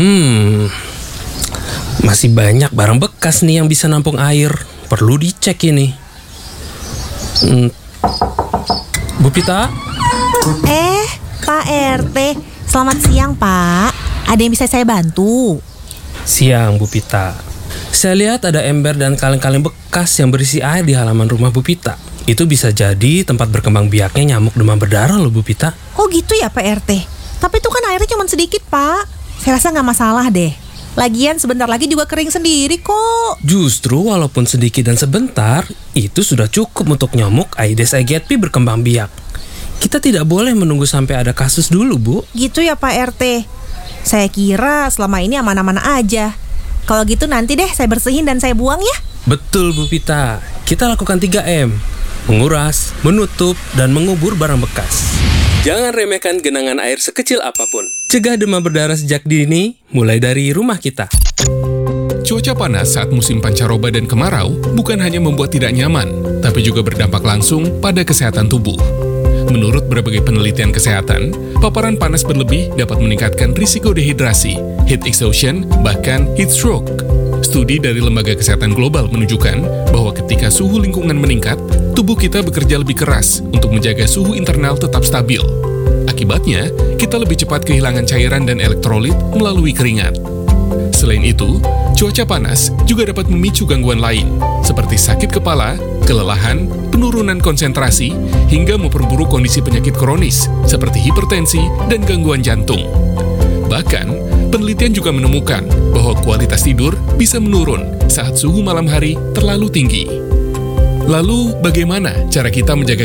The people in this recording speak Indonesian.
Masih banyak barang bekas nih yang bisa nampung air. Perlu dicek ini. Bu Pita? Pak RT, selamat siang Pak. Ada yang bisa saya bantu? Siang Bu Pita. Saya lihat ada ember dan kaleng-kaleng bekas yang berisi air di halaman rumah Bu Pita. Itu bisa jadi tempat berkembang biaknya nyamuk demam berdarah loh Bu Pita. Oh gitu ya Pak RT. Tapi itu kan airnya cuma sedikit Pak. Saya rasa nggak masalah deh. Lagian sebentar lagi juga kering sendiri kok. Justru walaupun sedikit dan sebentar, itu sudah cukup untuk nyamuk Aedes aegypti berkembang biak. Kita tidak boleh menunggu sampai ada kasus dulu, Bu. Gitu ya Pak RT. Saya kira selama ini aman-aman aja. Kalau gitu nanti deh saya bersihin dan saya buang ya. Betul Bu Pita. Kita lakukan 3M. Menguras, menutup, dan mengubur barang bekas. Jangan remehkan genangan air sekecil apapun. Cegah demam berdarah sejak dini, mulai dari rumah kita. Cuaca panas saat musim pancaroba dan kemarau bukan hanya membuat tidak nyaman, tapi juga berdampak langsung pada kesehatan tubuh. Menurut berbagai penelitian kesehatan, paparan panas berlebih dapat meningkatkan risiko dehidrasi, heat exhaustion, bahkan heat stroke. Studi dari Lembaga Kesehatan Global menunjukkan bahwa ketika suhu lingkungan meningkat, tubuh kita bekerja lebih keras untuk menjaga suhu internal tetap stabil. Akibatnya, kita lebih cepat kehilangan cairan dan elektrolit melalui keringat. Selain itu, cuaca panas juga dapat memicu gangguan lain, seperti sakit kepala, kelelahan, penurunan konsentrasi, hingga memperburuk kondisi penyakit kronis, seperti hipertensi dan gangguan jantung. Bahkan, penelitian juga menemukan bahwa kualitas tidur bisa menurun saat suhu malam hari terlalu tinggi. Lalu, bagaimana cara kita menjaga